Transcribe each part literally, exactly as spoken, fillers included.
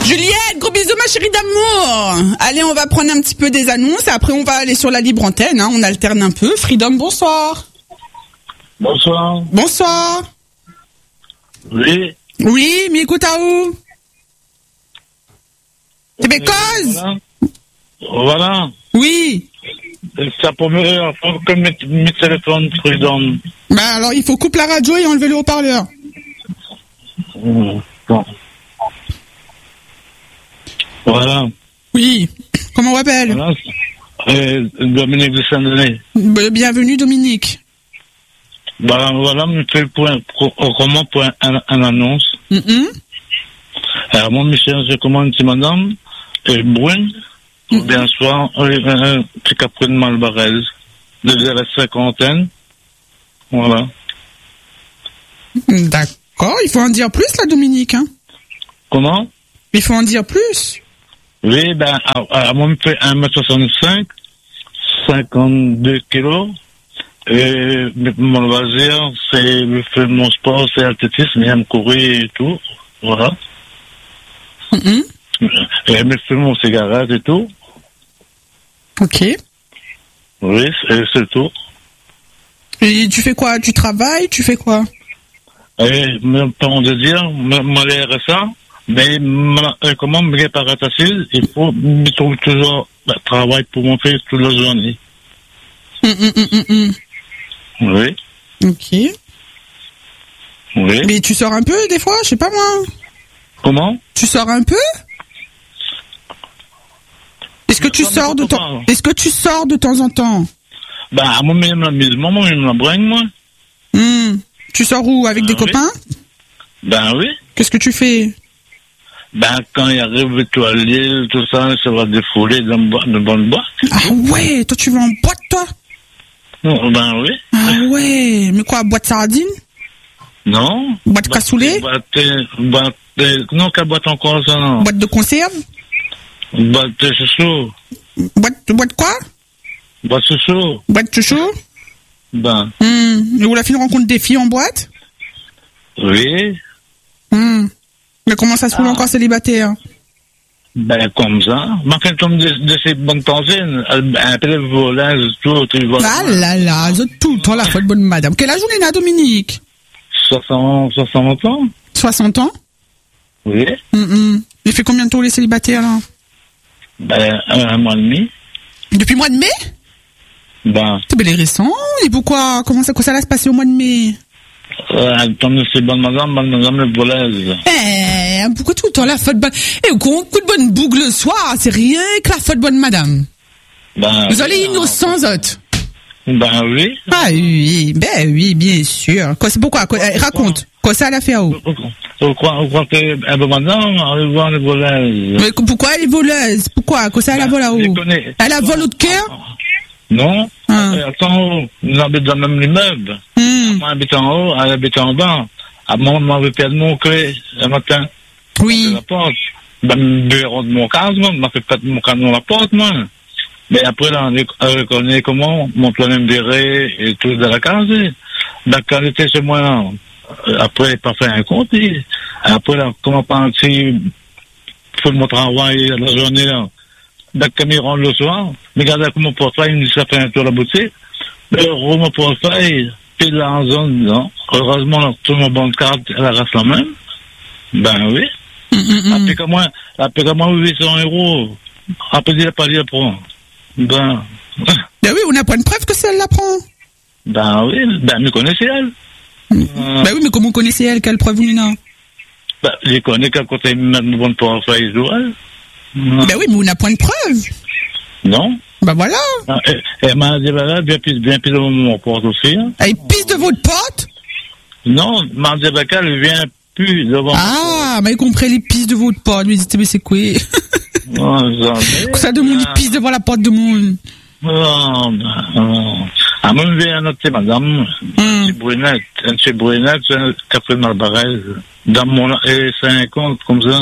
Juliette, gros bisous ma chérie d'amour. Allez, on va prendre un petit peu des annonces et après on va aller sur la libre antenne, hein. On alterne un peu. Freedom, bonsoir. Bonsoir. Bonsoir. Oui. Oui, mais écoute à où? C'est mes causes. Voilà. Voilà. Oui. Ça pour me faire comme mes, mes téléphones Freedom. Bah alors il faut couper la radio et enlever le haut-parleur. Mmh. Bon. Voilà. Oui. Comment on appelle? Voilà. Et Dominique de Saint-Denis. Bah, bienvenue Dominique. Bah, voilà, je fais le point, pour, comment pour un, un, un annonce. Mm-hmm. Alors, moi, Michel, je commande si madame, et brune, mm-hmm. bien soir, un petit capri de Malbarez, de la cinquantaine. Voilà. D'accord, il faut en dire plus, là, Dominique, hein. Comment? Il faut en dire plus. Oui, ben, à, à moi, je fais un mètre soixante-cinq, cinquante-deux kilos. Et mon loisir, c'est le fait mon sport, c'est l'athlétisme, j'aime courir et tout. Voilà. Mm-hmm. Et j'aime fumer mon cigarette et tout. Ok. Oui, c'est, c'est tout. Et tu fais quoi? Tu travailles? Tu fais quoi? Et, même pas on de dire, moi, les R S A, mais ma, comment me get par facile, il faut me trouver toujours le travail pour mon fils toute la journée. Mm, mm, mm, mm, mm. Oui. Ok. Oui. Mais tu sors un peu des fois, je sais pas moi. Comment? Tu sors un peu? Est-ce que tu sors de temps? Est-ce que tu sors de temps en temps? Bah, moi, même l'amusement, moi, même la bringue, moi. Hmm. Tu sors où? Avec ben des oui. copains? Ben oui. Qu'est-ce que tu fais? Ben, quand il arrive toi, l'île, tout ça, ça va défouler dans de bonnes boîtes. Ah ouais, toi tu vas en boîte, toi? Ben oui. Ah ouais, mais quoi, boîte sardine? Non. Boîte cassoulet? Boîte, boîte, non, quelle boîte encore, ça, non? Boîte de conserve? Boîte de chouchou. Boîte, boîte quoi? Boîte chouchou. Boîte chouchou? Ben. Hmm. Et où la fille rencontre des filles en boîte? Oui. Hmm. Mais comment ça se trouve ah. encore célibataire? Ben, comme ça. Mais quand on de, de ces bonnes tangines, un peu de volage, tout, tu vois. Ah là là, c'est tout le temps la faute bonne madame. Quel âge on est là, Dominique? soixante, soixante ans. soixante ans? Oui. Mm-mm. Il fait combien de temps les célibataires, là? Ben, un, un mois et demi. Depuis le mois de mai? Ben. C'est bel et récent. Et pourquoi? Comment ça, comment ça va se passer au mois de mai? Euh, comme c'est bonne madame, bonne madame le volage. Eh, pourquoi tout le temps la faute bonne? Eh, coup de bonne bougle le soir, c'est rien que la faute bonne madame. Ben. Vous allez innocents, autres. Ben oui. Ah oui, ben oui, bien sûr. Quoi, c'est pourquoi? Quoi, eh, raconte. Quoi ça elle a fait à où? Pourquoi, pourquoi que, bonne madame, on va voir les voleuses. Mais pourquoi elle est voleuse? Pourquoi? Quoi ça elle a volé à où? Elle a volé au cœur? Non. Ah. Attends, nous habitons dans le même immeuble. Mm. Moi, j'habite en haut, elle habite en bas. À moi, on m'avait perdu mon clé, le matin. Oui. La porte. Ben, le bureau de mon casque, moi, m'a fait perdre mon camion la porte, moi. Mais après, là, on reconnaît comment, mon planète viré et tout de la case. Ben, quand elle était chez moi, là, après, elle n'a pas fait un compte. Et après, là, comment penser, pour mon travail, la journée, là. Ben, quand il rentre le soir, regardez comment portefeuille, il me dit, ça fait un tour à la boutique. Ben, mon portefeuille, puis là, en zone, non. Heureusement, là, toute ma bonne carte, elle reste la même. Ben oui. Mm-mm. Après, comment, après, comment huit cents euros. Après, il n'a pas dit à prendre. Ben. Ben oui, on n'a pas une preuve que c'est elle la prend. Ben oui, ben, me connaissez elle. Mm. Euh, ben oui, mais comment vous connaissez elle? Quelle preuve vous n'a? Ben, je connais qu'à côté de mon bon portefeuille, elle. Ben oui, mais on n'a point de preuve. Non. Ben voilà. Elle, elle m'a dit, ben là, bien pisse, bien pisse devant mon porte aussi. Hein. Elle pisse de votre porte? Non, m'a dit, ben elle vient plus devant. Ah, mais il compris les pisses de votre porte. Mais mais c'est quoi? Non, ça demande les pisses devant la porte de monde. Non, non. À moi, je viens noter, madame, un petit brunette, un petit brunette, un café de Malbarez, dans mon, et cinquante, comme ça.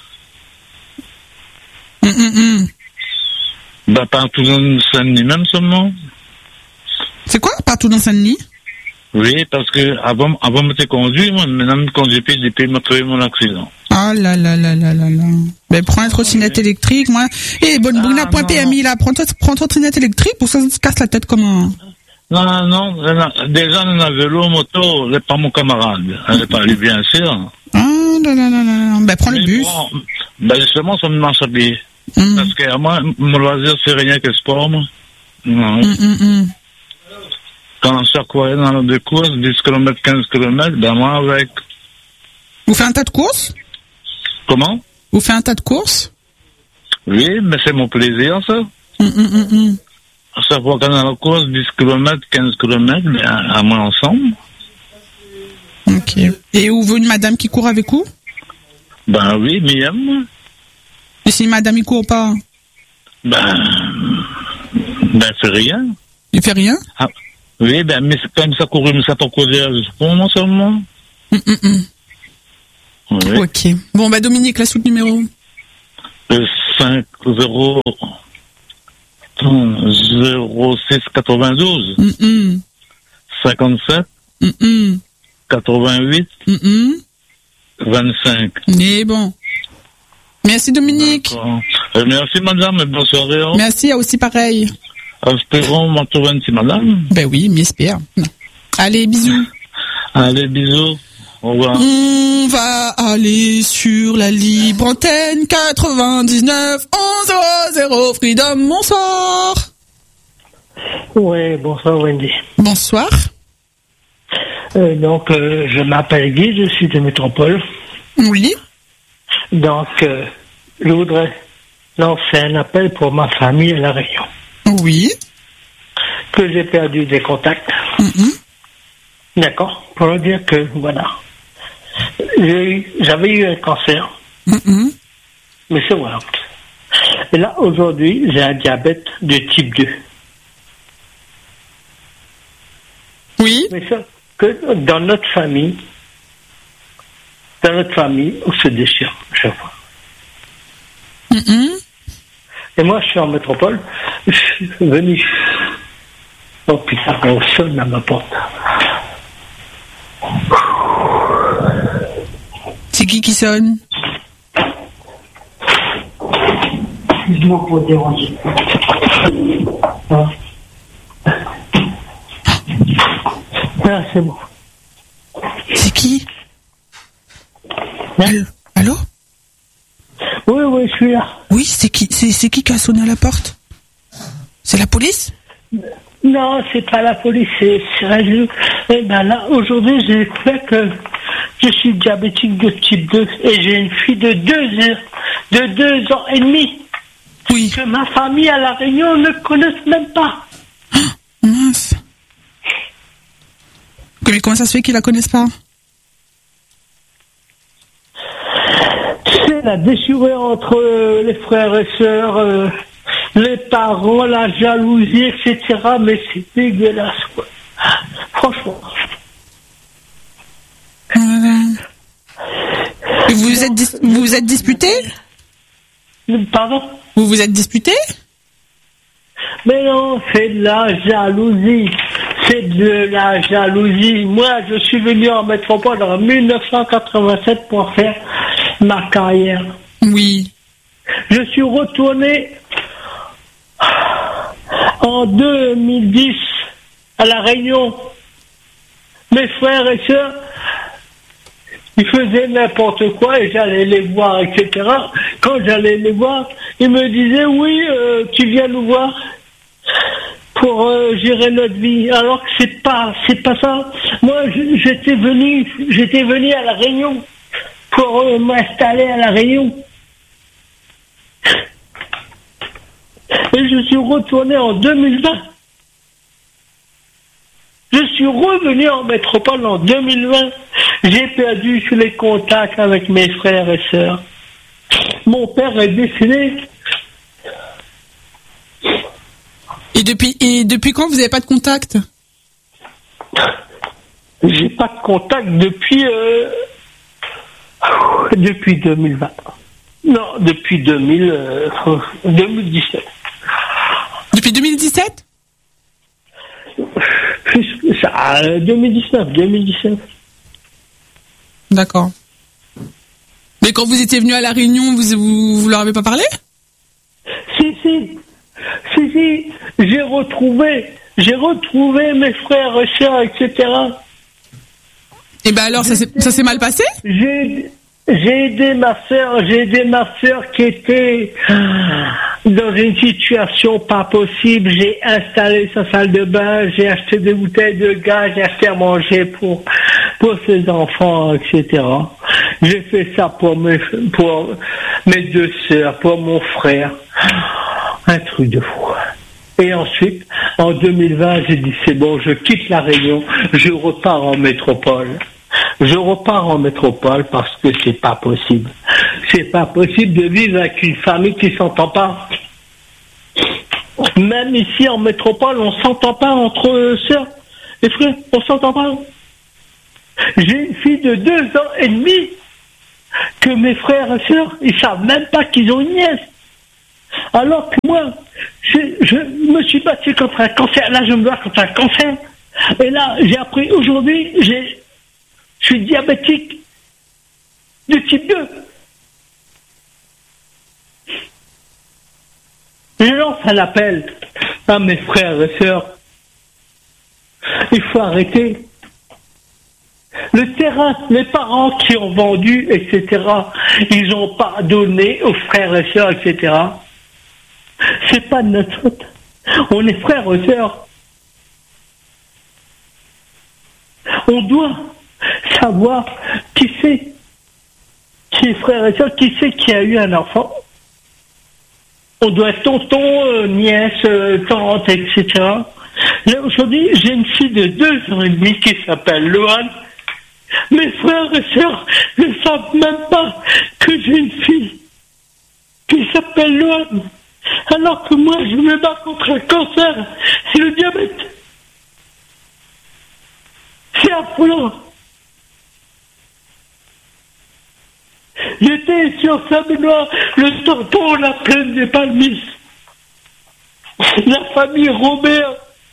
Hum, hum, hum. Ben, partout dans Saint-Denis, même seulement. C'est quoi, partout dans Saint-Denis? Oui, parce que avant, avant, je m'étais conduit, moi, maintenant, je me conduis plus depuis que j'ai fait mon accident. Ah Ah là là là là là là. Ben prends un trottinette électrique, moi. Eh, bonne bouna point P M I là, prends toi prends ton trottinette électrique pour ça se casse la tête comme un. Non, non, non, déjà on a vélo, moto, elle n'est pas mon camarade. Elle n'est pas lui, bien sûr. Ah là là là là. Ben prends le bus. Bon, ben justement, ça me marche à pied. Mm. Parce que moi, mon loisir, c'est rien que le sport, moi. Non. Mm, mm, mm. Quand chaque fois dans l'heure de course, dix kilomètres, quinze kilomètres, ben moi avec. Vous faites un tas de courses? Comment? Vous faites un tas de courses? Oui, mais c'est mon plaisir, ça. Mm, mm, mm, mm. À chaque fois qu'on a la course, dix kilomètres, quinze kilomètres, ben, à moi ensemble. Ok. Et où veut une madame qui court avec vous? Ben oui, Miem. Et si madame il court pas? Ben, ben c'est rien. Il fait rien? Ah, oui, ben, mais c'est comme ça courir, mais ça pour courir, pour moi seulement. Mm, mm, mm. Oui. Ok. Bon, bah Dominique, la suite numéro. Le cinq zéro zéro six quatre-vingt-douze. Mm, mm. cinquante-sept Mm, mm. quatre-vingt-huit Mm, mm. vingt-cinq. Mais bon. Merci Dominique. D'accord. Euh, merci madame et bonne soirée. Hein. Merci, à aussi pareil. Espérons m'en trouver un petit madame. Ben oui, mais espère. Allez, bisous. Allez, bisous. Au revoir. On va aller sur la libre antenne quatre-vingt-dix-neuf onze zéro zéro Freedom. Bonsoir. Oui, bonsoir Wendy. Bonsoir. Euh, donc, euh, je m'appelle Guy, je suis de Métropole. Oui. Donc, euh, je voudrais lancer un appel pour ma famille à La Réunion. Oui. Que j'ai perdu des contacts. Mm-hmm. D'accord. Pour leur dire que, voilà, j'ai eu, j'avais eu un cancer. Mm-hmm. Mais c'est voilà. Et là, aujourd'hui, j'ai un diabète de type deux. Oui. Mais ça, que dans notre famille, dans notre famille, on se déchire chaque fois. Mm-hmm. Et moi, je suis en métropole, je suis venu. Oh putain, on sonne à ma porte. C'est qui qui sonne? Excuse-moi pour déranger. Ah, ah c'est bon. C'est qui? Hein? Allô? Allô? Oui, oui, je suis là. Oui, c'est qui, c'est, c'est qui qui a sonné à la porte? C'est la police? Non, c'est pas la police, c'est, c'est radio. Eh ben là, aujourd'hui, j'ai fait que je suis diabétique de type deux et j'ai une fille de deux heures, de deux ans et demi. Oui. Que ma famille à La Réunion ne connaisse même pas. Oh, mince. Mais comment ça se fait qu'ils la connaissent pas? C'est la déchirure entre euh, les frères et sœurs, euh, les parents, la jalousie, et cetera. Mais c'est dégueulasse, quoi. Franchement. Voilà. Et vous vous êtes, dis- vous vous êtes disputé? Pardon? Vous vous êtes disputé? Mais non, c'est de la jalousie. C'est de la jalousie. Moi, je suis venu en métropole en dix-neuf cent quatre-vingt-sept pour faire ma carrière. Oui. Je suis retourné en deux mille dix à La Réunion. Mes frères et sœurs, ils faisaient n'importe quoi et j'allais les voir, et cetera. Quand j'allais les voir, ils me disaient, oui, euh, tu viens nous voir pour euh, gérer notre vie. Alors que c'est pas, c'est pas ça. Moi, je- j'étais venu, j'étais venu à La Réunion pour euh, m'installer à La Réunion. Et je suis retourné en deux mille vingt. Je suis revenu en métropole en deux mille vingt. J'ai perdu tous les contacts avec mes frères et sœurs. Mon père est décédé. Et depuis, et depuis quand vous n'avez pas de contact? J'ai pas de contact depuis euh, depuis deux mille vingt. Non, depuis deux mille, euh, deux mille dix-sept. Depuis deux mille dix-sept? Plus que ça, euh, deux mille dix-neuf, deux mille dix-neuf. D'accord. Mais quand vous étiez venu à La Réunion, vous, vous, vous leur avez pas parlé? Si, si. Si, si. J'ai retrouvé, j'ai retrouvé mes frères et sœurs, et cetera. Et ben alors, ça s'est, ça s'est mal passé? J'ai, j'ai aidé ma sœur, j'ai aidé ma sœur qui était dans une situation pas possible. J'ai installé sa salle de bain, j'ai acheté des bouteilles de gaz, j'ai acheté à manger pour, pour ses enfants, et cetera. J'ai fait ça pour mes, pour mes deux sœurs, pour mon frère. Un truc de fou. Et ensuite, en deux mille vingt, j'ai dit c'est bon, je quitte La Réunion, je repars en métropole. Je repars en métropole parce que c'est pas possible. C'est pas possible de vivre avec une famille qui s'entend pas. Même ici en métropole, on s'entend pas entre sœurs et frères, on s'entend pas. J'ai une fille de deux ans et demi que mes frères et sœurs, ils savent même pas qu'ils ont une nièce. Alors que moi, je, je me suis battu contre un cancer. Là, je me bats contre un cancer. Et là, j'ai appris aujourd'hui, j'ai, je suis diabétique de type deux. Je lance un appel à mes frères et sœurs. Il faut arrêter. Le terrain, les parents qui ont vendu, et cetera, ils ont pas donné aux frères et sœurs, et cetera. C'est pas de notre faute. On est frères et sœurs. On doit savoir qui c'est, qui est frère et sœur, qui c'est qui a eu un enfant. On doit être tonton, euh, nièce, euh, tante, et cetera. Là, aujourd'hui, j'ai une fille de deux ans et demi qui s'appelle Loane. Mes frères et sœurs ne savent même pas que j'ai une fille qui s'appelle Loane. Alors que moi, je me bats contre le cancer et le diabète. C'est affolant. J'étais sur Saint-Benoît, le tampon, la plaine des Palmistes. La famille Robert.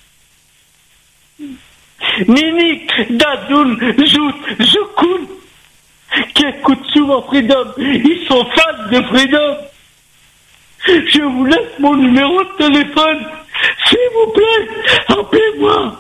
Nini, Dadoun, Jout, Joukoun, qui écoutent souvent Freedom. Ils sont fans de Freedom. Je vous laisse mon numéro de téléphone. S'il vous plaît, appelez-moi.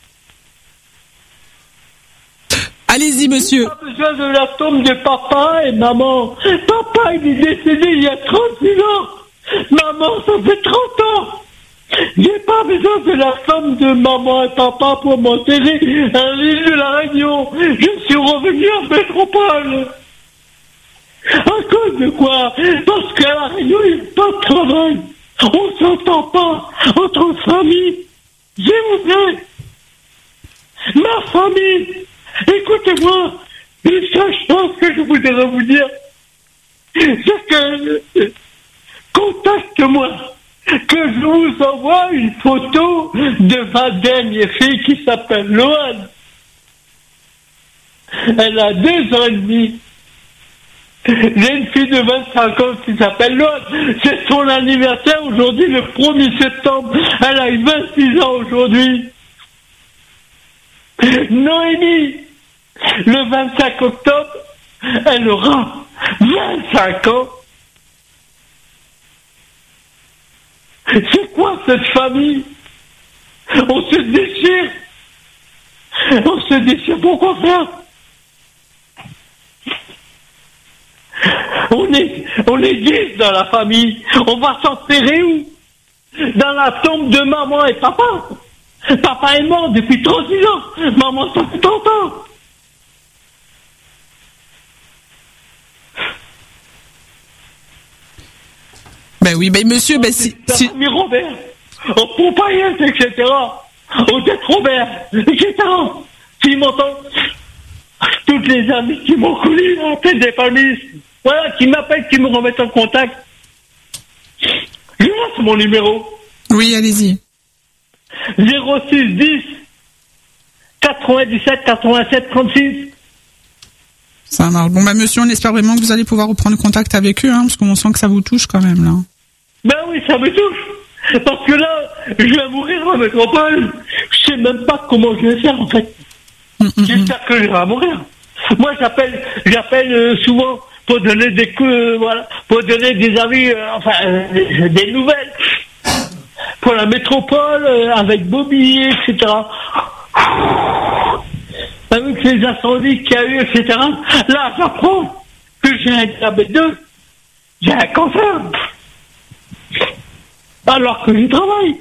Allez-y, monsieur. J'ai pas besoin de la tombe de papa et maman. Papa, il est décédé il y a trente-six ans. Maman, ça fait trente ans. J'ai pas besoin de la somme de maman et papa pour m'enterrer à l'île de La Réunion. Je suis revenu en métropole. À cause de quoi? Parce qu'à La Réunion, il n'y a pas de travail. On s'entend pas entre familles. S'il vous plaît. Ma famille. Écoutez-moi. Une seule chose que je voudrais vous dire, c'est que contacte-moi. Que je vous envoie une photo de ma dernière fille qui s'appelle Loane. Elle a deux ans et demi. J'ai une fille de vingt-cinq ans qui s'appelle Loane. C'est son anniversaire aujourd'hui, le premier septembre. Elle a eu vingt-six ans aujourd'hui. Noémie, le vingt-cinq octobre, elle aura vingt-cinq ans. C'est quoi cette famille? On se déchire. On se déchire. Pourquoi faire? On est, on est dix dans la famille. On va s'enterrer où? Dans la tombe de maman et papa. Papa est mort depuis trente-six ans. Maman, ça fait trente ans. Ben oui, ben monsieur, ben si... si... Mais Robert, au Pompaillette, et cetera. Au Tête Robert, et cetera. S'il m'entend, toutes les amies qui m'ont connu, la tête des Palmistes, voilà, qui m'appellent, qui me remettent en contact. Je laisse mon numéro. Oui, allez-y. zéro six dix quatre-vingt-dix-sept quatre-vingt-sept trente-six. Ça marche. Bon, ben monsieur, on espère vraiment que vous allez pouvoir reprendre contact avec eux, hein, parce qu'on sent que ça vous touche quand même, là. Ben oui, ça me touche. Parce que là, je vais mourir en métropole. Je sais même pas comment je vais faire, en fait. Mm-hmm. J'espère que je vais mourir. Moi, j'appelle, j'appelle euh, souvent pour donner des coups, voilà, pour donner des avis, euh, enfin, euh, des nouvelles pour la métropole, euh, avec Bobby, et cetera. Avec les incendies qu'il y a eu, et cetera. Là, j'apprends que j'ai un diabète deux, j'ai un cancer, alors que je travaille.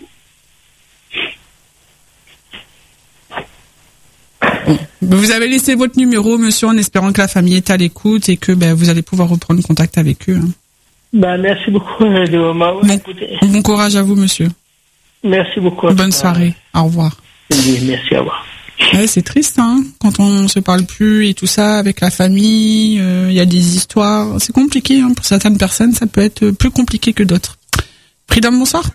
Vous avez laissé votre numéro, monsieur, en espérant que la famille est à l'écoute et que ben, vous allez pouvoir reprendre contact avec eux. Hein. Ben, merci beaucoup de m'avoir bon, écouté. Bon courage à vous, monsieur. Merci beaucoup. Bonne soirée. Au revoir. Merci, au revoir. Ouais, c'est triste, hein, quand on se parle plus et tout ça avec la famille. Il euh, y a des histoires. C'est compliqué, hein, pour certaines personnes. Ça peut être plus compliqué que d'autres. Freedom, bonsoir.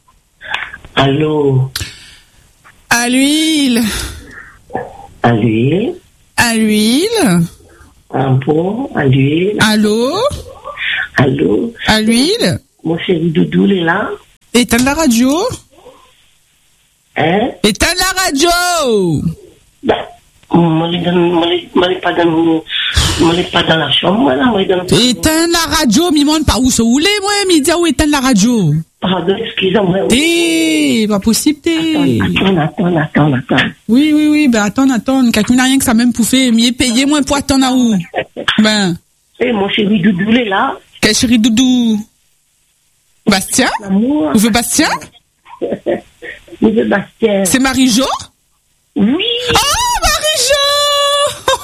Allô. À l'huile. À l'huile. À l'huile. Un bon, à l'huile. Allô. Allô. À l'huile. Mon chéri Doudou, il est là. Éteins la radio. Hein? Éteins la radio. Ben, moi, je ne pas dans, moi, pas dans la chambre, moi, là, moi, dans éteins la radio, mi monde pas où se rouler, moi, mi dire où éteins la radio. Pardon, excusez-moi. Eh, pas possible, t'es. Attends, attends, attends, attends. Oui, oui, oui, ben, attends, attends, quelqu'un n'a rien que ça même pour faire, mi payer moins pour attendre à où? Ben. Eh, mon chéri Doudou, il est là. Quel chéri Doudou? Bastien? Où veut Bastien? Où veut Bastien? C'est Marie-Jo? Oui. Oh, Marie-Jo!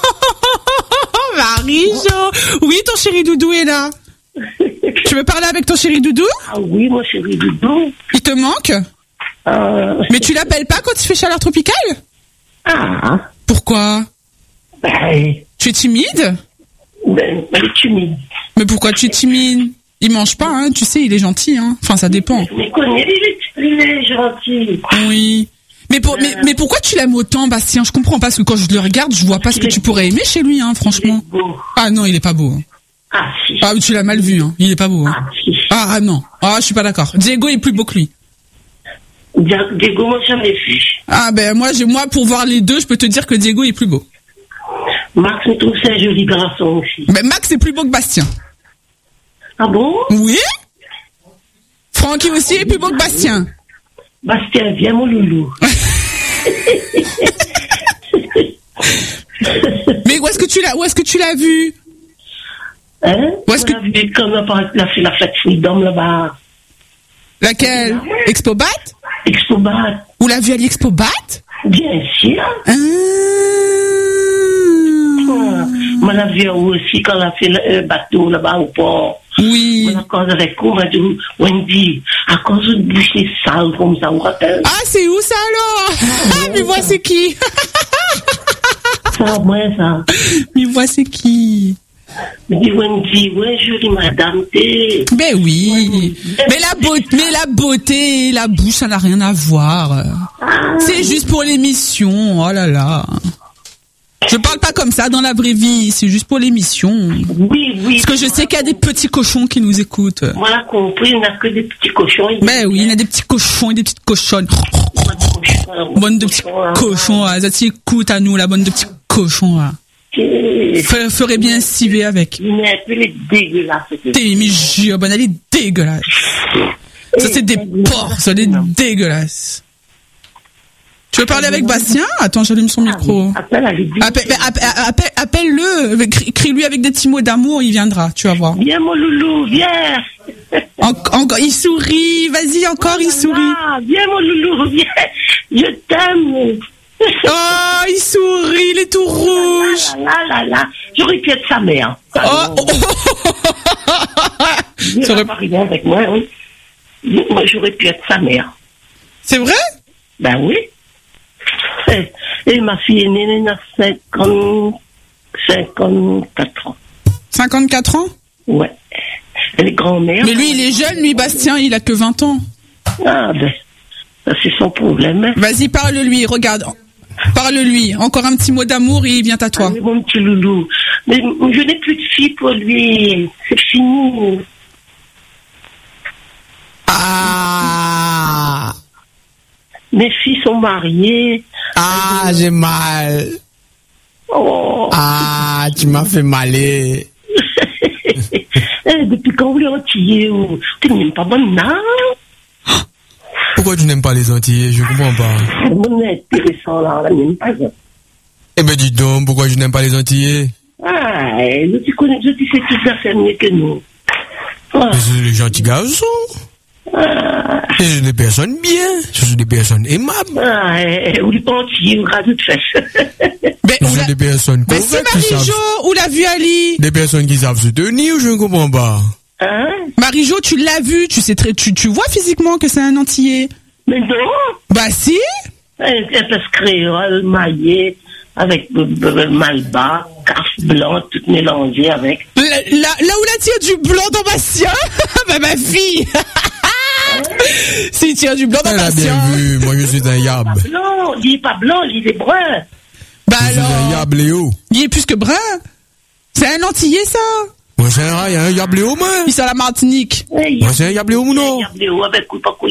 Marie-Jo! Oui, ton chéri Doudou est là. Tu veux parler avec ton chéri Doudou? Ah oui, mon chéri Doudou. Il te manque? Euh... Mais tu l'appelles pas quand il fait chaleur tropicale? Ah. Pourquoi? Ben... Tu es timide? Ben, elle est timide. Mais pourquoi tu es timide? Il mange pas, hein, tu sais, il est gentil, hein. Enfin, ça dépend. Mais connais, il est, il est gentil. Oui. Mais, pour, euh... mais, mais pourquoi tu l'aimes autant, Bastien? Je comprends pas, parce que quand je le regarde, je vois pas ce que tu pourrais aimer chez lui, hein, franchement. Il est beau. Ah non, il est pas beau. Ah si. Ah, tu l'as mal vu, hein. Il est pas beau, hein. Ah si. Ah, ah non. Ah, je suis pas d'accord. Diego est plus beau que lui. Diego, moi, jamais vu. Ah ben, moi, j'ai, moi, pour voir les deux, je peux te dire que Diego est plus beau. Max, je trouve c'est un joli garçon aussi. Mais Max est plus beau que Bastien. Ah bon? Oui? Francky aussi est plus beau que Bastien. Bastien, viens mon loulou. Mais où est-ce que tu l'as, où est-ce que tu l'as vu? Hein? Où est-ce que... On a vu comme on a fait la fête Freedom là-bas. Laquelle? Expo Bat? Expo Bat. Vous l'avez vu à l'Expo Bat? Bien sûr. Ah. On l'a vu aussi quand on a fait le bateau là-bas au port. Oui. On a causé avec vous, on a dit, Wendy, à cause de boucher sale comme ça, on rappelle. Ah, c'est où ça alors? Ah, mais vois c'est qui? Ça, moi, ça. Mais vois c'est qui? Me dit Wendy, ouais, jolie madame, t'es. Ben oui. Mais la beauté, mais la beauté, la bouche, ça n'a rien à voir. Ah. C'est juste pour l'émission. Oh là là. Je parle pas comme ça dans la vraie vie, c'est juste pour l'émission. Oui, oui. Parce que je sais qu'il y a des petits cochons qui nous écoutent. On a compris, il n'y a que des petits cochons. Ben oui, il y a des petits cochons et des petites cochonnes. Bonne de petits cochons, là. Ça t'écoute à nous, la bonne de petits cochons, là. F- ferait bien civer avec. Mais elle est dégueulasse. T'es, mais jure, bonne, elle est dégueulasse. Ça, c'est des porcs, ça, elle est dégueulasse. Tu veux parler avec Bastien? Attends, j'allume son micro. Appelle, appelle, appelle, appelle, appelle-le. Crie-lui avec des petits mots d'amour, il viendra, tu vas voir. Viens, mon loulou, viens. Encore, il sourit, vas-y, encore, il sourit. Viens, mon loulou, viens. Je t'aime. Oh, il sourit, il est tout rouge. Là, là, là, là. J'aurais pu être sa mère. Oh, oh, oh. Ça aurait pas rien avec moi, oui. Moi, j'aurais pu être sa mère. C'est vrai? Ben oui. Et ma fille est née, elle a cinquante, cinquantaquatre ans. cinquante-quatre ans? Ouais. Elle est grand-mère. Mais lui, il est jeune, lui, Bastien, il a que vingt ans. Ah ben, ça c'est son problème. Hein. Vas-y, parle-lui, regarde. Parle-lui. Encore un petit mot d'amour et il vient à toi. Ah, mon petit loulou. Mais je n'ai plus de fille pour lui. C'est fini. Ah. Mes filles sont mariées. Ah, j'ai mal. Oh. Ah, tu m'as fait maler. Eh, depuis quand vous les Antillais, ou- tu n'aimes pas bonne non? Pourquoi tu n'aimes pas les Antillais? Je comprends pas. C'est bon, intéressant, là, on n'aime pas ça. Eh ben, dis donc, pourquoi je n'aime pas les Antillais? Ah, je te connais, je te sais qui ça fait mieux que nous. Ah, Ce sont des gentils garçons. ah, Ce sont des personnes bien. Ce sont des personnes aimables. ah, eh, ou les Antillais, ou rajoute fesses. Mais Ce on sont l'a- des personnes mais si correctes qui savent. Marie-Jo, où l'a vu Ali? Des personnes qui savent se tenir, je ne comprends pas. Hein? Marie-Jo, tu l'as vu, tu sais très, tu, tu vois physiquement que c'est un Antillais. Mais non! Bah si. Elle est créole, maillée, avec euh, euh, malba, caf blanc, tout mélangé avec. Là, là, là où la tire du blanc dans Bastien, bah ma fille. S'il tire du blanc dans Elle a bien Bastien. vu, moi je suis un yab. Pas blanc, il est pas blanc, il est brun. Bah Je suis un alors, yab Léo. il est plus que brun. C'est un Antillais ça. Moi c'est un, un yab Léo, moi. Il sort la Martinique. Eh, il y Moi a- c'est un yab Léo, mon il y nom. a Léo avec ou pas